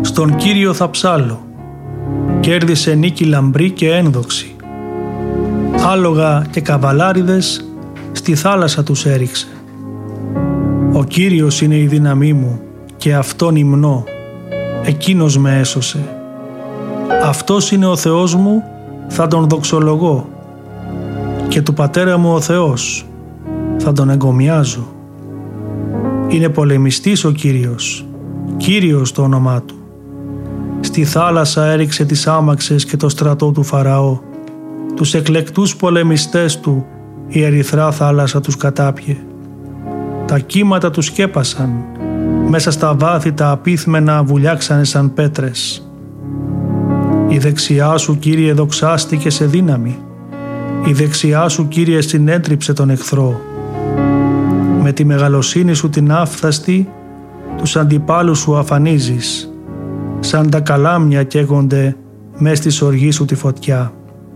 Στον Κύριο θα ψάλλω. Κέρδισε νίκη λαμπρή και ένδοξη. Άλογα και καβαλάριδες στη θάλασσα τους έριξε. Ο Κύριος είναι η δύναμή μου και Αυτόν υμνώ. Εκείνος με έσωσε. Αυτός είναι ο Θεός μου, θα Τον δοξολογώ. Και του πατέρα μου ο Θεός, θα Τον εγκομιάζω. Είναι πολεμιστής ο Κύριος, Κύριος το όνομά Του. Στη θάλασσα έριξε τις άμαξες και το στρατό του Φαραώ. Τους εκλεκτούς πολεμιστές του η ερυθρά θάλασσα τους κατάπιε. Τα κύματα τους σκέπασαν, μέσα στα βάθη τα απίθμενα βουλιάξανε σαν πέτρες. Η δεξιά σου, Κύριε, δοξάστηκε σε δύναμη. Η δεξιά σου, Κύριε, συνέτριψε τον εχθρό. Με τη μεγαλοσύνη σου την άφθαστη, τους αντιπάλους σου αφανίζεις. Σαν τα καλάμια καίγονται μες στη σοργή σου τη φωτιά.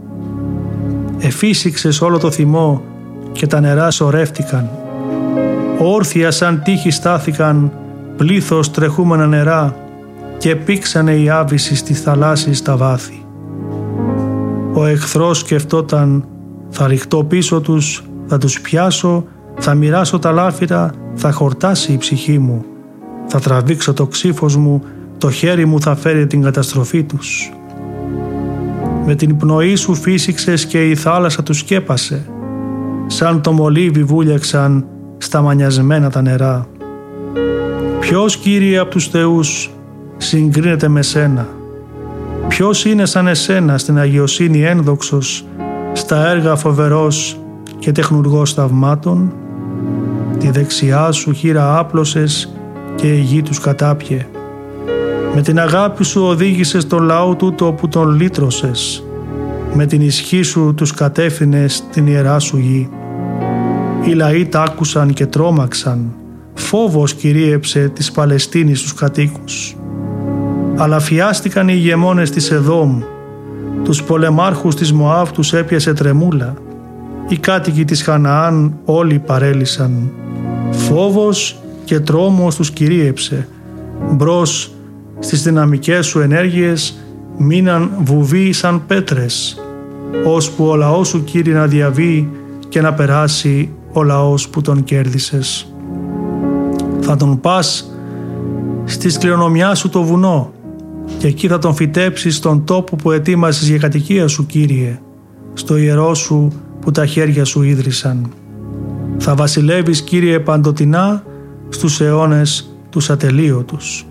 Εφύσηξες όλο το θυμό και τα νερά σωρεύτηκαν. Όρθια σαν τείχη στάθηκαν πλήθος τρεχούμενα νερά και πήξανε οι άβυσσοι στη θαλάσση στα βάθη. Ο εχθρός σκεφτόταν, θα ρηχτώ πίσω τους, θα τους πιάσω, θα μοιράσω τα λάφυρα, θα χορτάσει η ψυχή μου, θα τραβήξω το ξύφος μου, το χέρι μου θα φέρει την καταστροφή τους. Με την πνοή σου φύσηξες και η θάλασσα τους σκέπασε, σαν το μολύβι βούλιαξαν στα μανιασμένα τα νερά. Ποιος, Κύριε, από τους θεούς συγκρίνεται με σένα? Ποιος είναι σαν εσένα στην αγιοσύνη ένδοξος, στα έργα φοβερός και τεχνουργός θαυμάτων? Τη δεξιά σου χείρα άπλωσες και η γη τους κατάπιε. Με την αγάπη σου οδήγησες τον λαό τούτο που τον λύτρωσες. Με την ισχύ σου τους κατεύθυνες στην ιερά σου γη. Οι λαοί τ' άκουσαν και τρόμαξαν. Φόβος κυρίεψε της Παλαιστίνης τους κατοίκους. Αλλά φιάστηκαν οι ηγεμόνες της Εδόμ. Τους πολεμάρχους της Μωάβ τους έπιασε τρεμούλα. Οι κάτοικοι της Χαναάν όλοι παρέλυσαν. Φόβος και τρόμος τους κυρίεψε. Μπρος στις δυναμικές σου ενέργειες μείναν βουβοί σαν πέτρες, ώσπου ο λαός σου, Κύριε, να διαβεί και να περάσει ο λαός που τον κέρδισες. Θα τον πας στη σκληρονομιά σου το βουνό και εκεί θα τον φυτέψεις στον τόπο που ετοίμασες για κατοικία σου, Κύριε, στο ιερό σου που τα χέρια σου ίδρυσαν. Θα βασιλεύεις, Κύριε, παντοτινά στους αιώνες τους ατελείωτους.